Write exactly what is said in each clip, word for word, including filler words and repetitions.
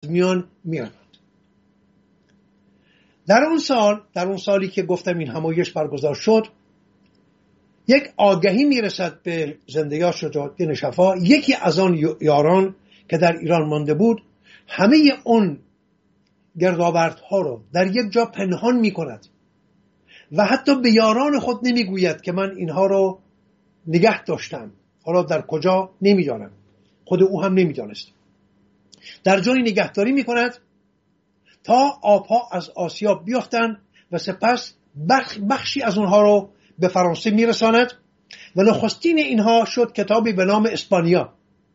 از میان میرود. در اون سال در اون سالی که گفتم این همایش برگزار شد، یک آگهی میرسد به زندگی شجاعالدین شفا. یکی از آن یاران که در ایران مانده بود همه اون گردآوردها رو در یک جا پنهان میکند و حتی به یاران خود نمیگوید که من اینها رو نگه داشتم، حالا در کجا نمیدانم، خود او هم نمیدانست. در جایی نگهداری میکند تا آبها از آسیا بیفتند و سپس بخشی از اونها رو به فرانسه میرساند و نخستین اینها شد کتابی به نام اسپانیا.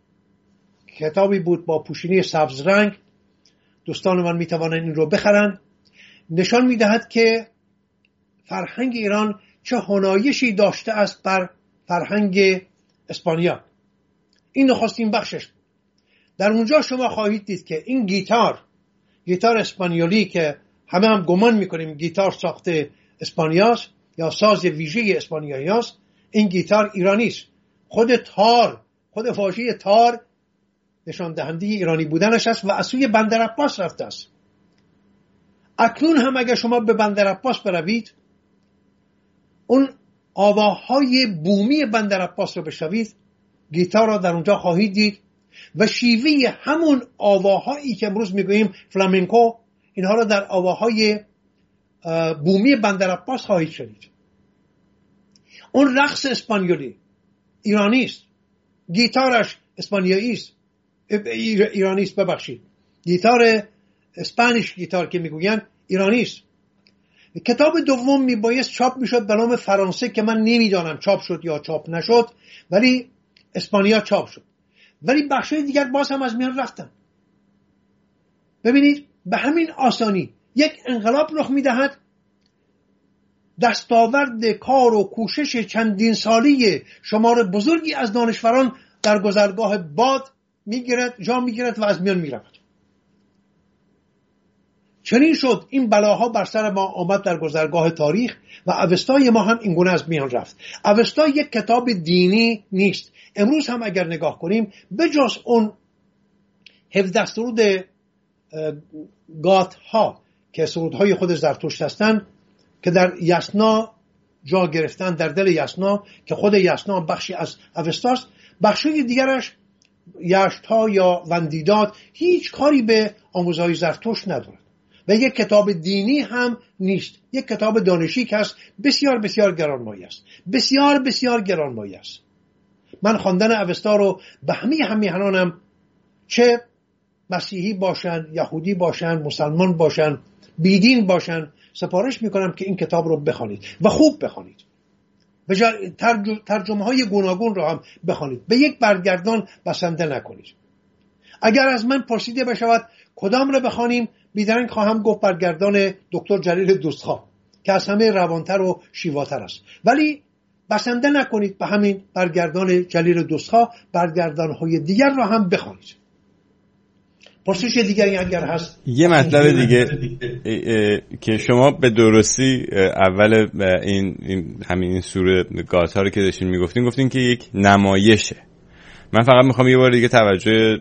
کتابی بود با پوشینی سبز رنگ. دوستان من میتوانند این رو بخرند. نشان میدهد که فرهنگ ایران چه هنایشی داشته است بر فرهنگ اسپانیا. این نخستین بخشش بود. در اونجا شما خواهید دید که این گیتار گیتار اسپانیولی که همه هم گمان میکنیم گیتار ساخته اسپانیاست یا ساز ویژه اسپانیاییاست، این گیتار ایرانی است. خود تار، خود واژه تار نشان دهنده ایرانی بودنش است و از سوی بندر عباس رفته است. اکنون هم اگر شما به بندر عباس بروید، اون آواهای بومی بندر عباس رو بشنوید، گیتار را در اونجا خواهید دید و شیوه همون آواهایی که امروز میگوییم فلامنکو، اینها را در آواهای بومی بندر عباس خواهید شنید. اون رقص اسپانیولی ایرانی است، گیتارش اسپانیایی است، ایرانی است ببخشید گیتار اسپانیش گیتار که میگوین ایرانی است. کتاب دوم میبایست چاپ میشد به نام فرانسه که من نمیدانم چاپ شد یا چاپ نشد، ولی اسپانیا چاپ شد، ولی بخشای دیگر باز هم از میان رفتن. ببینید به همین آسانی یک انقلاب رخ میدهد، دستاورد کار و کوشش چندین سالی شمار بزرگی از دانشوران در گذرگاه باد میگیرد، جا میگیرد و از میان میرود. چنین شد این بلاها بر سر ما آمد در گذرگاه تاریخ و اوستای ما هم این گونه از میان رفت. اوستا یک کتاب دینی نیست. امروز هم اگر نگاه کنیم بجز اون هفده سرود گات ها که سرودهای خود زرتشت هستند که در یسنا جا گرفتن، در دل یسنا که خود یسنا بخشی از اوستاست، بخشی دیگرش یشت ها یا وندیداد هیچ کاری به آموزهای زرتشت ندارد و یک کتاب دینی هم نیست. یک کتاب دانشی که است بسیار بسیار گرانمایه است، بسیار بسیار گرانمایه است. من خواندن اوستا رو به همه همیهنانم، چه مسیحی باشن، یهودی باشن، مسلمان باشن، بیدین باشن، سفارش میکنم که این کتاب رو بخوانید و خوب بخوانید و ترجمه های گوناگون رو هم بخوانید. به یک برگردان بسنده نکنید. اگر از من پرسیده بشود کدام رو بخوانیم، بیدرنگ خواهم گفت برگردان دکتر جلیل دوستخواه که از همه روانتر و شیواتر است، ولی بسنده نکنید به همین برگردان جلیل دوستخواه، برگردان‌های دیگر رو هم بخوانید. پرسش دیگری اگر هست. یه مطلب دیگه که شما به درستی اول این, این همین این سوره گات ها رو که داشتین میگفتین گفتین که یک نمایشه. من فقط میخوام یه بار دیگه توجه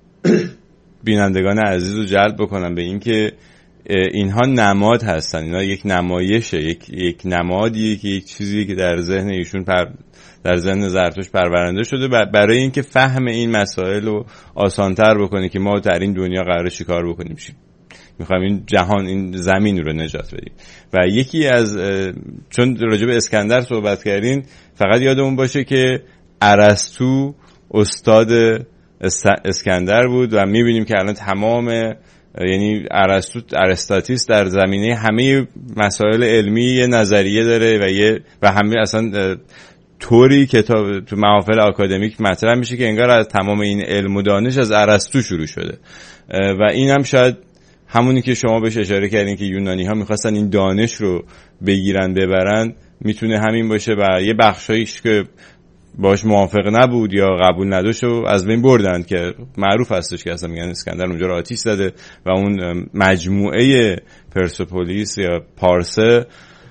بینندگان عزیز رو جلب بکنم به این که اینها نماد هستن، اینها یک نمایشه، یک یک نمادیه که یک چیزیه که در ذهن ایشون پر در ذهن زرتشت پرورنده شده برای اینکه فهم این مسائل رو آسان‌تر بکنه که ما در این دنیا قراره چیکار بکنیم، چی می‌خوایم این جهان، این زمین رو نجات بدیم. و یکی از چون راجع به اسکندر صحبت کردین، فقط یادمون باشه که ارسطو استاد اسکندر بود و می‌بینیم که الان تمام، یعنی ارسطو ارسطاتیس در زمینه همه مسائل علمی نظریه داره و یه و همه اصلا طوری کتاب تو محافل آکادمیک مطرح میشه که انگار از تمام این علم و دانش از ارسطو شروع شده و این هم شاید همونی که شما بهش اشاره کردین که یونانی ها میخواستن این دانش رو بگیرن ببرن، میتونه همین باشه و یه بخشایش که باش موافق نبود یا قبول نداشت و از بین بردن که معروف هستش که اصلا میگن اسکندر اونجا رو آتیش زده و اون مجموعه پرسپولیس یا پارسه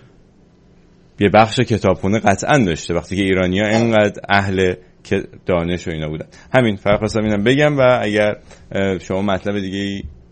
یه بخش کتابخونه قطعا داشته وقتی که ایرانی‌ها اینقدر اهل دانش و اینا بودن. همین فقط خواستم اینم بگم و اگر شما مطلب دیگه